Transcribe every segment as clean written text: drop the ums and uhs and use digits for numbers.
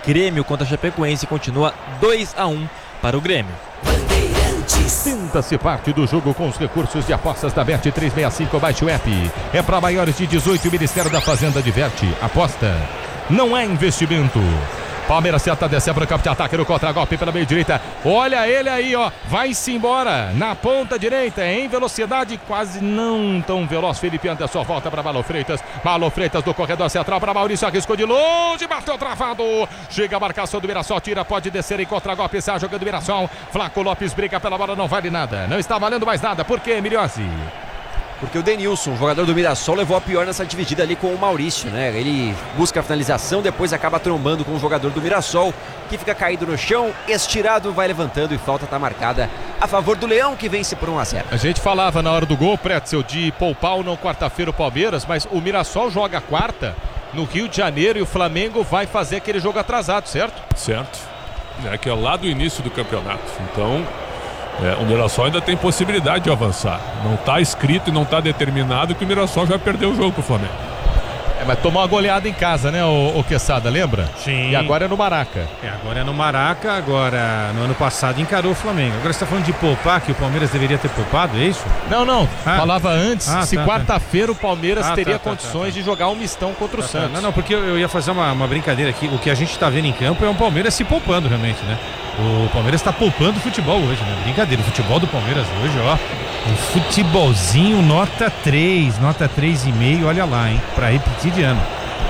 Grêmio contra a Chapecoense continua 2-1 para o Grêmio. Sinta-se parte do jogo com os recursos de apostas da Bet365. Baixe o app. É para maiores de 18. O Ministério da Fazenda diverte. Aposta não é investimento. Palmeiras tenta descer para o campo de ataque no contra-golpe pela meio direita. Olha ele aí, ó. Vai-se embora na ponta direita em velocidade quase não tão veloz. Felipe Anderson volta para Marlon Freitas. Marlon Freitas do corredor central para Maurício. Arriscou de longe, bateu travado. Chega a marcação do Mirassol. Tira, pode descer em contra-golpe. Sai jogando o Mirassol. Flaco Lopes briga pela bola. Não vale nada. Não está valendo mais nada. Por quê, Milhozzi? Porque o Denilson, jogador do Mirassol, levou a pior nessa dividida ali com o Maurício, né? Ele busca a finalização, depois acaba trombando com o jogador do Mirassol, que fica caído no chão, estirado, vai levantando e falta tá marcada a favor do Leão, que vence por 1-0. A gente falava na hora do gol, Pretzel, de poupar ou não quarta-feira o Palmeiras, mas o Mirassol joga quarta no Rio de Janeiro e o Flamengo vai fazer aquele jogo atrasado, certo? Certo. É que é lá do início do campeonato. Então... o Mirassol ainda tem possibilidade de avançar. Não está escrito e não está determinado que o Mirassol já perdeu o jogo pro Flamengo. Mas tomou uma goleada em casa, né, o Quesada, lembra? Sim. E agora é no Maraca. Agora é no Maraca, agora no ano passado encarou o Flamengo. Agora você está falando de poupar, que o Palmeiras deveria ter poupado, é isso? Não. Falava antes se quarta-feira o Palmeiras teria tá. condições de jogar um mistão contra o Santos. Não, porque eu ia fazer uma brincadeira aqui. O que a gente está vendo em campo é um Palmeiras se poupando realmente, né? O Palmeiras está poupando o futebol hoje, né? Brincadeira, o futebol do Palmeiras hoje, ó. Um futebolzinho nota 3, nota 3,5, olha lá, hein? Pra repetir de ano.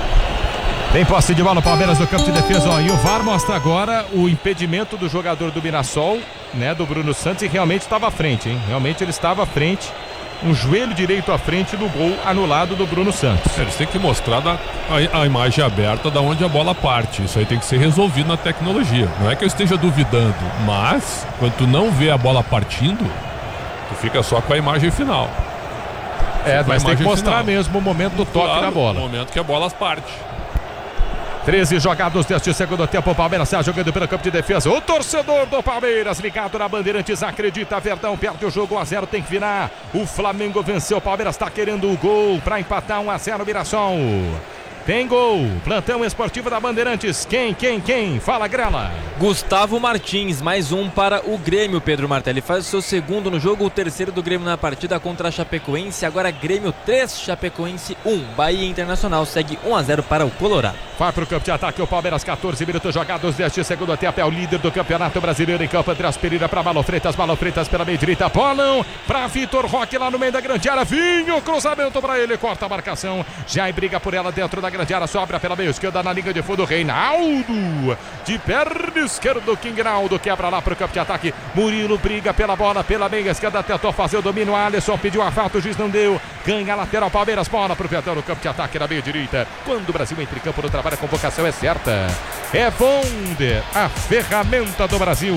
Tem posse de bola o Palmeiras no campo de defesa, ó. E o VAR mostra agora o impedimento do jogador do Mirassol, né? Do Bruno Santos, e realmente estava à frente, hein? Realmente ele estava à frente. Um joelho direito à frente do gol anulado do Bruno Santos. Eles têm que mostrar a imagem aberta da onde a bola parte. Isso aí tem que ser resolvido na tecnologia. Não é que eu esteja duvidando, mas quando tu não vê a bola partindo, tu fica só com a imagem final. Mas tem que mostrar mesmo o momento do toque da bola. O momento que a bola parte. 13 jogados deste segundo tempo. O Palmeiras está jogando pelo campo de defesa. O torcedor do Palmeiras ligado na Bandeirantes acredita. Verdão perde o jogo 1-0, tem que virar. O Flamengo venceu. O Palmeiras está querendo o gol para empatar 1-0 Mirassol. Tem gol. Plantão esportivo da Bandeirantes. Quem? Fala, Grela. Gustavo Martins, mais um para o Grêmio, Pedro Martelli. Faz o seu segundo no jogo, o terceiro do Grêmio na partida contra a Chapecoense. Agora Grêmio 3, Chapecoense 1. Bahia Internacional segue 1-0 para o Colorado. Vai para o campo de ataque o Palmeiras, 14 minutos jogados deste segundo tempo. É o líder do Campeonato Brasileiro em campo. Andrés Pereira para Marlon Freitas pela meia direita. Bolão para Vitor Roque lá no meio da grande área. Vinho, cruzamento para ele, corta a marcação. Já briga por ela dentro da grande área, sobra pela meia esquerda na linha de fundo. Reinaldo de perna esquerda, Kingnaldo quebra lá para o campo de ataque. Murilo briga pela bola, pela meia esquerda, tentou fazer o domínio. Alisson pediu a falta, o juiz não deu. Ganha a lateral, Palmeiras, bola para o Verdão no campo de ataque na meia direita. Quando o Brasil entra em campo no trabalho, a convocação é certa. É Bonder, a ferramenta do Brasil.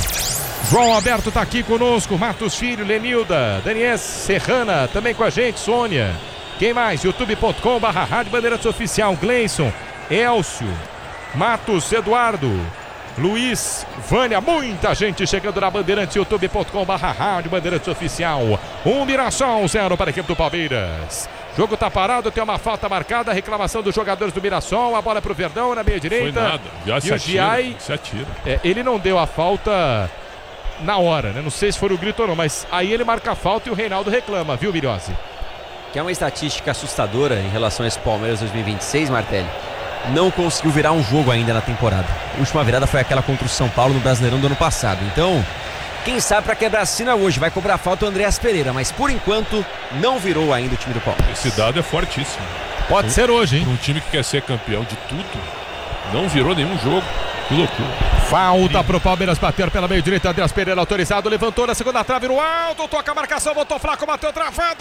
João Alberto está aqui conosco, Matos Filho, Lenilda, Daniel Serrana, também com a gente, Sônia. Quem mais? youtube.com/Rádio Bandeirantes Oficial. Gleison, Elcio, Matos, Eduardo, Luiz, Vânia, muita gente chegando na Bandeirantes. youtube.com/Rádio Bandeirantes Oficial. Mirassol 0 para a equipe do Palmeiras. Jogo tá parado, tem uma falta marcada, reclamação dos jogadores do Mirassol, a bola pro Verdão na meia direita. Foi nada, já se atira. Ele não deu a falta na hora, né? Não sei se foi o grito ou não, mas aí ele marca a falta e o Reinaldo reclama, viu, Milhozzi? Que é uma estatística assustadora em relação a esse Palmeiras 2026, Martelli. Não conseguiu virar um jogo ainda na temporada. A última virada foi aquela contra o São Paulo no Brasileirão do ano passado. Então, quem sabe para quebrar a sina hoje vai cobrar falta o Andrés Pereira, mas por enquanto não virou ainda o time do Palmeiras. Esse dado é fortíssimo. Pode ser hoje, hein? Um time que quer ser campeão de tudo, não virou nenhum jogo. Que loucura. Falta pro Palmeiras bater pela meia direita. Andrés Pereira autorizado, levantou na segunda trave no alto, toca a marcação, botou Flaco, bateu travado.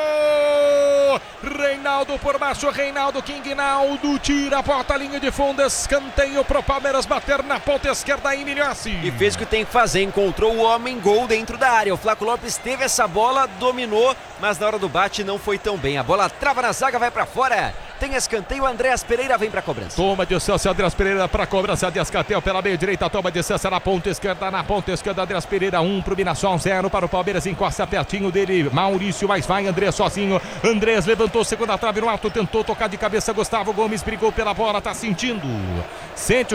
Reinaldo por baixo, Reinaldo, Kingnaldo tira a porta, linha de fundo, escanteio pro Palmeiras bater na ponta esquerda em Milhozzi. E fez o que tem que fazer, encontrou o homem gol dentro da área. O Flaco Lopes teve essa bola, dominou, mas na hora do bate não foi tão bem. A bola trava na zaga, vai pra fora. Tem escanteio, Andrés Pereira vem pra cobrança. Toma de distância, Andrés Pereira pra cobrança de escanteio pela meia direita. Toma de distância na ponta esquerda, Andrés Pereira 1 pro Mirassol, 0 para o Palmeiras. Encosta pertinho dele, Maurício, mas vai Andrés sozinho. Andrés levantou segunda trave no alto, tentou tocar de cabeça, Gustavo Gomes brigou pela bola, tá sentindo. Sente